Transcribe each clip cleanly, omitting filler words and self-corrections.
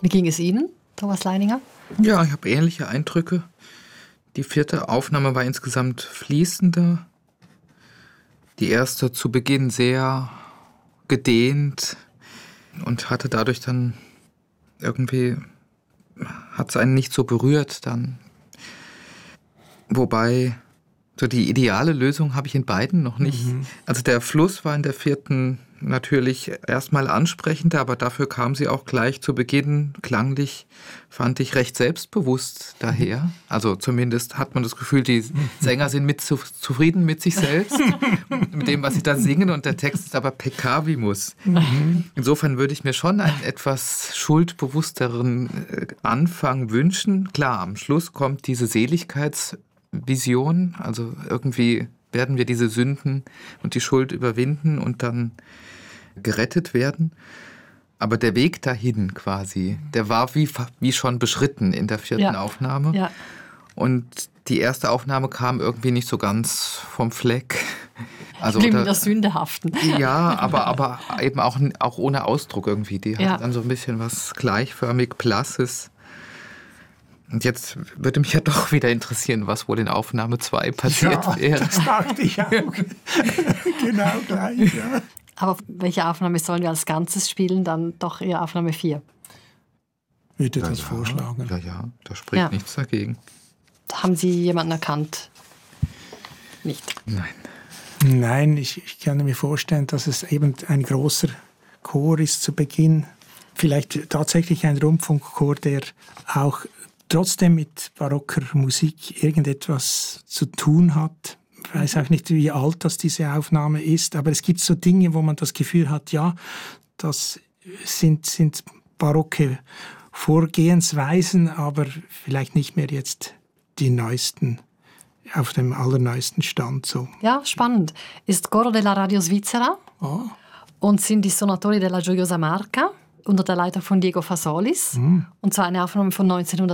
Wie ging es Ihnen, Thomas Leininger? Ja, ich habe ähnliche Eindrücke. Die 4. Aufnahme war insgesamt fließender. Die erste zu Beginn sehr gedehnt und hatte dadurch dann irgendwie, hat es einen nicht so berührt dann. Wobei, so die ideale Lösung habe ich in beiden noch nicht. Also der Fluss war in der 4. natürlich erstmal ansprechender, aber dafür kam sie auch gleich zu Beginn klanglich, fand ich, recht selbstbewusst daher. Also zumindest hat man das Gefühl, die Sänger sind zufrieden mit sich selbst, mit dem, was sie da singen, und der Text ist aber peccavimus. Insofern würde ich mir schon einen etwas schuldbewussteren Anfang wünschen. Klar, am Schluss kommt diese Seligkeitsvision, also irgendwie werden wir diese Sünden und die Schuld überwinden und dann gerettet werden. Aber der Weg dahin quasi, der war wie schon beschritten in der 4. Aufnahme. Ja. Und die erste Aufnahme kam irgendwie nicht so ganz vom Fleck. Also blieb in der Sündehaften. Ja, aber eben auch ohne Ausdruck irgendwie. Die hat dann so ein bisschen was gleichförmig Blasses. Und jetzt würde mich ja doch wieder interessieren, was wohl in Aufnahme 2 passiert wäre. Das dachte ich auch. Genau gleich, ja. Aber welche Aufnahme sollen wir als Ganzes spielen? Dann doch eher Aufnahme 4. Würde das vorschlagen. Ja, da spricht nichts dagegen. Haben Sie jemanden erkannt? Nicht? Nein, ich kann mir vorstellen, dass es eben ein großer Chor ist zu Beginn. Vielleicht tatsächlich ein Rundfunkchor, der auch trotzdem mit barocker Musik irgendetwas zu tun hat. Ich weiß auch nicht, wie alt das diese Aufnahme ist, aber es gibt so Dinge, wo man das Gefühl hat, ja, das sind barocke Vorgehensweisen, aber vielleicht nicht mehr jetzt die neuesten, auf dem allerneuesten Stand. So. Ja, spannend. Ist Coro della Radio Svizzera und sind die Sonatori della Gioiosa Marca unter der Leitung von Diego Fasolis. Und zwar eine Aufnahme von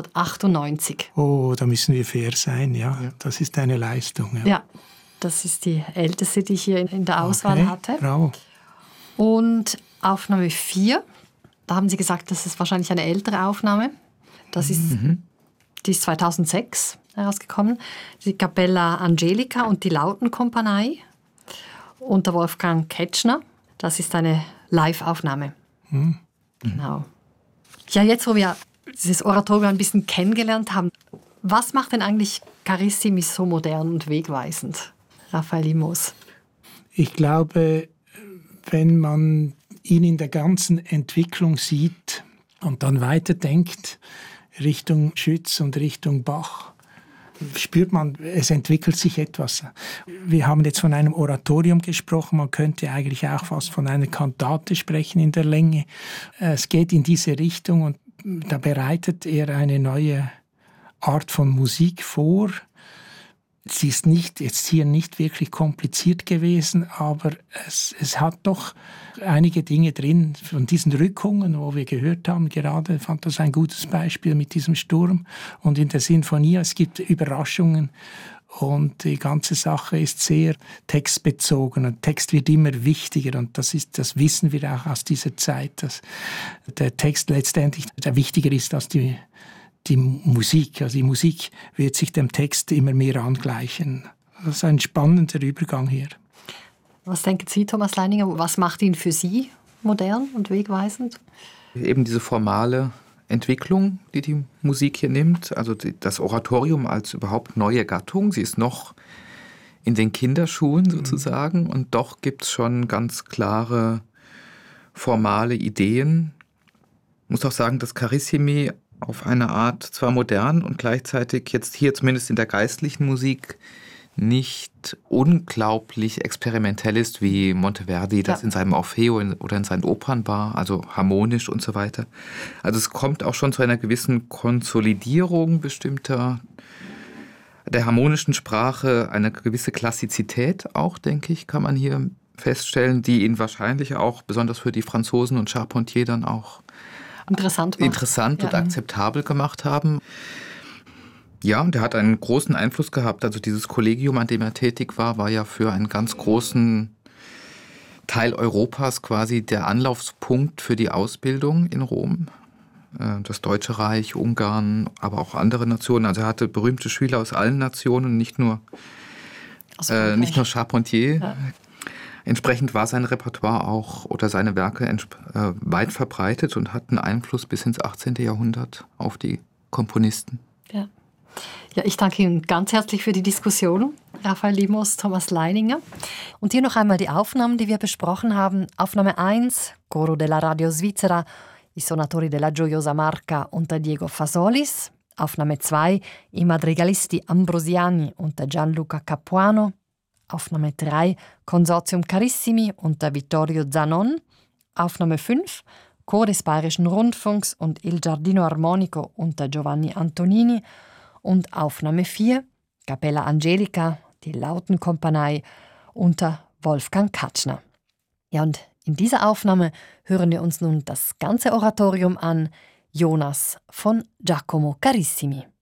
1998. Oh, da müssen wir fair sein, ja. Das ist eine Leistung. Ja, das ist die älteste, die ich hier in der Auswahl hatte. Bravo. Und Aufnahme 4, da haben Sie gesagt, das ist wahrscheinlich eine ältere Aufnahme. Das ist, die ist 2006 herausgekommen. Die Capella Angelica und die Lautenkompanie unter Wolfgang Ketschner. Das ist eine Live-Aufnahme. Genau. Ja, jetzt, wo wir dieses Oratorium ein bisschen kennengelernt haben, was macht denn eigentlich Carissimi so modern und wegweisend, Raphael Immos? Ich glaube, wenn man ihn in der ganzen Entwicklung sieht und dann weiterdenkt, Richtung Schütz und Richtung Bach, spürt man, es entwickelt sich etwas. Wir haben jetzt von einem Oratorium gesprochen, man könnte eigentlich auch fast von einer Kantate sprechen in der Länge. Es geht in diese Richtung und da bereitet er eine neue Art von Musik vor. Sie ist jetzt hier nicht wirklich kompliziert gewesen, aber es hat doch einige Dinge drin. Von diesen Rückungen, wo wir gehört haben gerade, fand das ein gutes Beispiel mit diesem Sturm. Und in der Sinfonie, es gibt Überraschungen und die ganze Sache ist sehr textbezogen. Und Text wird immer wichtiger und das wissen wir auch aus dieser Zeit, dass der Text letztendlich wichtiger ist als die Musik. Also die Musik wird sich dem Text immer mehr angleichen. Das ist ein spannender Übergang hier. Was denken Sie, Thomas Leininger? Was macht ihn für Sie modern und wegweisend? Eben diese formale Entwicklung, die die Musik hier nimmt. Also das Oratorium als überhaupt neue Gattung. Sie ist noch in den Kinderschuhen sozusagen. Und doch gibt es schon ganz klare formale Ideen. Ich muss auch sagen, dass Carissimi auf eine Art zwar modern und gleichzeitig jetzt hier zumindest in der geistlichen Musik nicht unglaublich experimentell ist, wie Monteverdi das in seinem Orfeo oder in seinen Opern war, also harmonisch und so weiter. Also es kommt auch schon zu einer gewissen Konsolidierung bestimmter der harmonischen Sprache, eine gewisse Klassizität auch, denke ich, kann man hier feststellen, die ihn wahrscheinlich auch besonders für die Franzosen und Charpentier dann auch interessant und akzeptabel gemacht haben. Ja, und er hat einen großen Einfluss gehabt. Also dieses Kollegium, an dem er tätig war ja für einen ganz großen Teil Europas quasi der Anlaufspunkt für die Ausbildung in Rom. das Deutsche Reich, Ungarn, aber auch andere Nationen. Also er hatte berühmte Schüler aus allen Nationen, nicht nur Charpentier. Ja. Entsprechend war sein Repertoire auch oder seine Werke weit verbreitet und hatten Einfluss bis ins 18. Jahrhundert auf die Komponisten. Ja. Ja, ich danke Ihnen ganz herzlich für die Diskussion, Raphael Limos, Thomas Leininger. Und hier noch einmal die Aufnahmen, die wir besprochen haben. Aufnahme 1, Coro della Radio Svizzera, I Sonatori della Gioiosa Marca unter Diego Fasolis. Aufnahme 2, I Madrigalisti Ambrosiani unter Gianluca Capuano. Aufnahme 3, Consortium Carissimi unter Vittorio Zanon. Aufnahme 5, Chor des Bayerischen Rundfunks und Il Giardino Armonico unter Giovanni Antonini. Und Aufnahme 4, Capella Angelica, die Lautenkompanie unter Wolfgang Katschner. Ja, und in dieser Aufnahme hören wir uns nun das ganze Oratorium an, Jonas von Giacomo Carissimi.